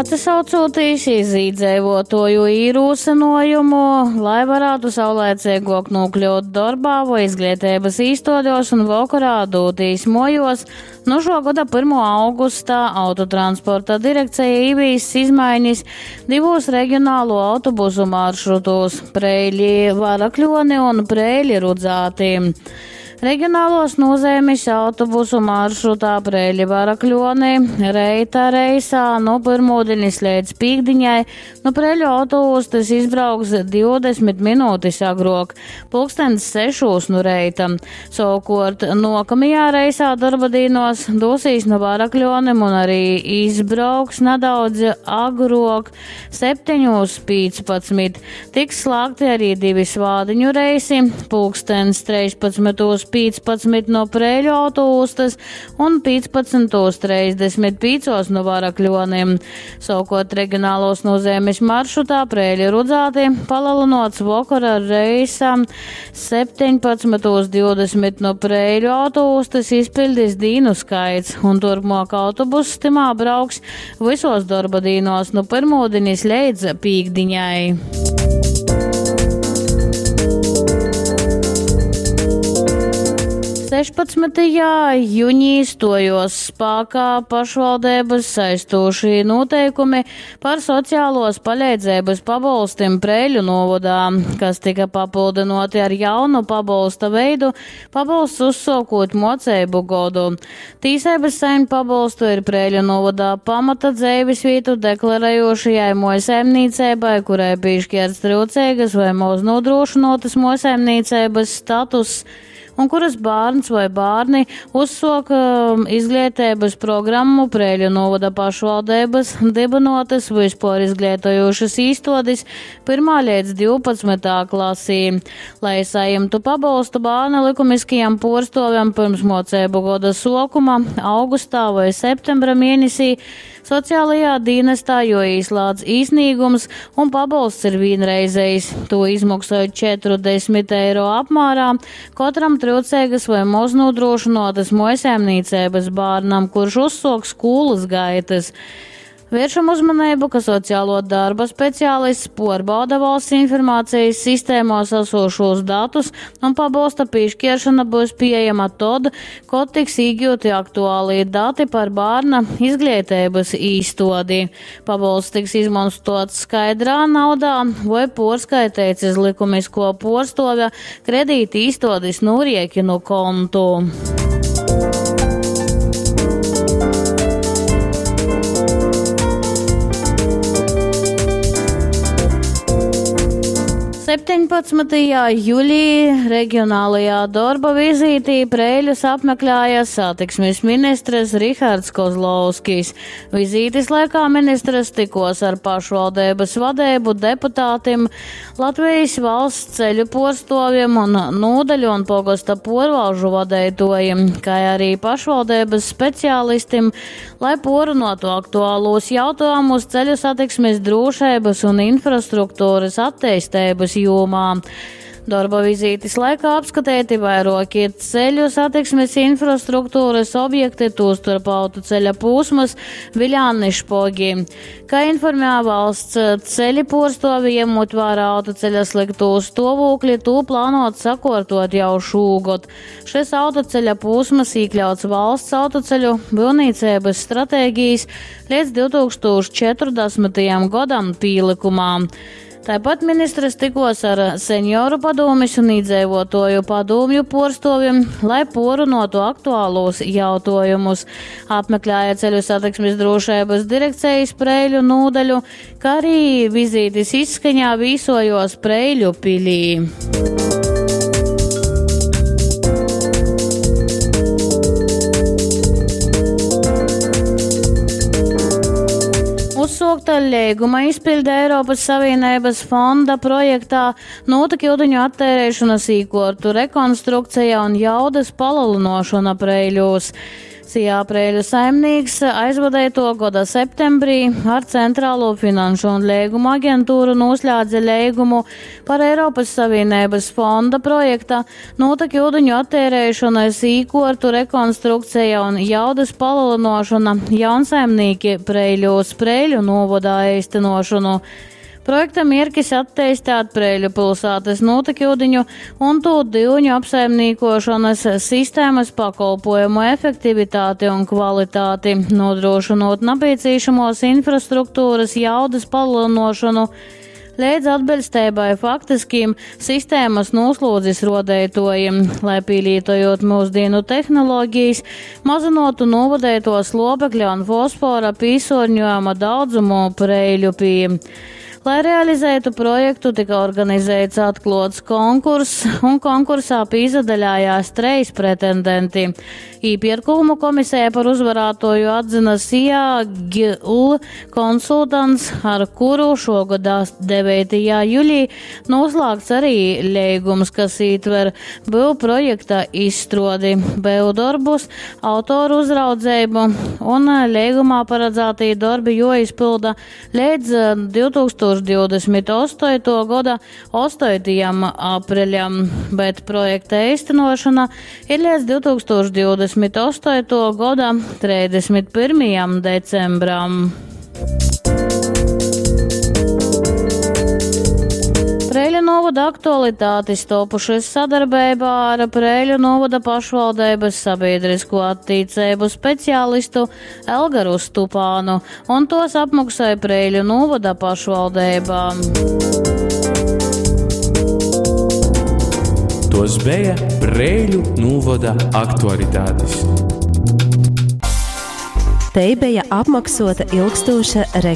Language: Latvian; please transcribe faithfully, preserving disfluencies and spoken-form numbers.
Atsaucoties iz iedzīvotoju īrūsenojumu, lai varētu saulēcīgāk nokļūt darbā vai izglītības īstoļos un vakarā dūtīs mojos, no šogada pirmā augustā autotransporta direkcija ievies izmaiņas divos regionālo autobusu maršrutos – Preiļi Varakļoni un Preiļi Rudzāti. Reģionālos nozīmes autobusu maršrutā Preiļi Varakļoni reita reisā no pirmdienas līdz pīkdiņai no Preiļu autostas izbrauks divdesmit minūtes agrāk, pulkstens sešos no reita. Savukārt nokamajā reisā darbadīnos dosīs no Varakļonim un arī izbrauks nedaudz agrāk, septiņos pīcpadsmit. Tiks slēgti arī divi svādiņu reisi, pulkstens trīspadsmitos pīcpadsmit no Preiļu autostas un pīcpadsmitos trīsdesmit piecos no Varakļoniem. Savukārt reģionālos nozīmes maršrutā Preiļi Rudzāti palielinots vakara reisam septiņpadsmitos divdesmit no Preiļu autostas izpildīs dīnu skaits, un turpmāk autobusu timā brauks visos darbadīnos no pirmdienas līdz pīkdiņai. sešpadsmitajā jūnijā stojos spēkā pašvaldības saistošie noteikumi par sociālos palīdzības pabalstiem Preiļu novadā, kas tika papildinoti ar jaunu pabalsta veidu, pabalsts uzsākot moceibu godu. Tīsības saimju pabalstu ir Preiļu novadā pamata dzeivis vietu deklarējošajai mojsaimniecībai, kurai piešķirts trūcīgas vai maz nodrošinotas mojsaimniecības status, un kuras bērns vai bērni uzsoka izglītības programmu Preiļu novada pašvaldības dibinotas vispār izglītojošas īstodis pirmā līdz divpadsmitā klasī, lai saimtu pabalstu bērna likumiskajam porstovjam pirms moceibu goda sokuma augustā vai septembra mēnesī. Sociālajā dienestā jo īslāds īsnīgums un pabalsts ir vienreizējs. To izmaksājot četrdesmit eiro apmērā katram trūcīgas vai maz nodrošinotas mojsaimniecības bērnam, kurš uzsāk skolas gaitas. Vēršam uzmanību, ka sociālo darba speciālists pārbauda valsts informācijas sistēmās esošos datus, un pabalsta piešķiršana būs pieejama tad, kad tiks iegūti aktuāli dati par bērna izglītības īstodi. Pabalsts tiks izmantots skaidrā naudā vai pārskaitīts iz likumisko porstovja kredīta īstodis nūriekinu kontu. septiņpadsmitajā jūlijā reģionālajā darba vizītī Preiļus apmeklēja satiksmes ministrs Rihards Kozlovskis. Vizītes laikā ministrs tikos ar pašvaldības vadību, deputātiem, Latvijas valsts ceļu porstoviem un nodaļu un pogasta porvalžu vadītojiem, kā arī pašvaldības speciālistiem, lai porunātu aktuālos jautājumus ceļu satiksmes drošības un infrastruktūras attīstības jomā. Darba vizītes laikā apskatīti vairākie ceļu satiksmes infrastruktūras objekti, tostarp autoceļa posmas Viļāni-Špogi. Kā informēja valsts ceļi porstovi, ņemot vērā autoceļa slikto stāvokli, to plānot sakārtot jau šogad. Šis autoceļa posmas iekļauts valsts autoceļu būvniecības stratēģijas līdz divtūkstoš četrdesmitajam gadam pielikumā. Tāpat ministrs tikos ar senioru padomis un iedzīvotoju padomju porstoviem, lai porunotu aktuālos jautājumus. Apmeklēja ceļu satiksmes drošības direkcijas Preiļu nodaļu, kā arī vizītes izskaņā vīsojos Preiļu pilī. Uzsākta līguma izpilde Eiropas Savienības fonda projektā notekļūdeņu attērēšanas īkortu rekonstrukcija un jaudas palielinošana Preiļos. rekonstrukcijā Preiļu saimnieks aizvadēto gada septembrī ar Centrālo finanšu un līguma aģentūru noslēdza līgumu par Eiropas Savienības fonda projekta notekļu ūdeņu attērēšanas īkortu rekonstrukcija un jaudas palielinošana jaunsaimnieki Preiļos Preiļu novadā īstenošanu. Projekta mērķis attīstīt Preiļu pilsētas notekļūdeņu un tūdīņu apsaimniekošanas sistēmas pakalpojumu efektivitāti un kvalitāti, nodrošinot nepieciešamos infrastruktūras jaudas palielinošanu līdz atbilstībai faktiskiem sistēmas noslūdzes rodētojiem, lai pielietojot mūsdienu tehnoloģijas, mazinotu novadēto slopekļa un fosfora pīsorņojuma daudzumu Preiļu pie. Lai realizētu projektu, tika organizēts atklāts konkurss, un konkursā pīzadaļājās trīs pretendenti. Īpirkumu komisija par uzvarētoju atzina Sijā G L konsultants, ar kuru šogadā devītajā jūlijā noslēgts arī līgums, kas ietver būv projekta izstrādi, būv darbus, autoru uzraudzību un līgumā paredzētie darbi jāizpilda līdz divtūkstoš divdesmit astoto gada astotajam aprīļam, bet projekta īstenošana ir līdz divtūkstoš divdesmit astoto gada trīsdesmit pirmajam decembram. Preiļu novada aktualitātes topušas sadarbībā ar Preiļu novada pašvaldības sabiedrisko attīstību speciālistu Elgaru Stupānu, un tos apmaksāja Preiļu novada pašvaldībā. Tos bija Preiļu novada aktualitātes. Te bija apmaksota ilgstoša